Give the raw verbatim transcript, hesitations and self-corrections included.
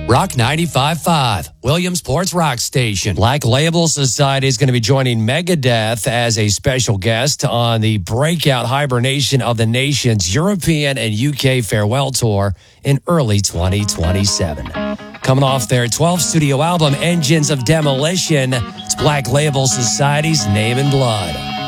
Rock ninety-five point five, Williamsport's rock station. Black Label Society is going to be joining Megadeth as a special guest on the breakout Hibernation of the Nations European and U K farewell tour in early twenty twenty-seven. Coming off their twelfth studio album, Engines of Demolition, it's Black Label Society's Name in Blood.